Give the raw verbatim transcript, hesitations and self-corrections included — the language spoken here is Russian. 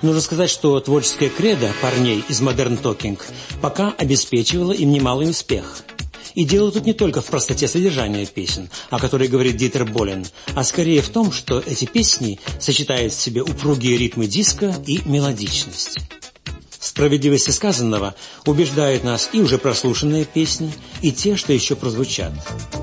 Нужно сказать, что творческая кредо парней из Modern Talking пока обеспечивала им немалый успех. И дело тут не только в простоте содержания песен, о которой говорит Дитер Болен, а скорее в том, что эти песни сочетают в себе упругие ритмы диска и мелодичность. Справедливости сказанного убеждают нас и уже прослушанные песни, и те, что еще прозвучат.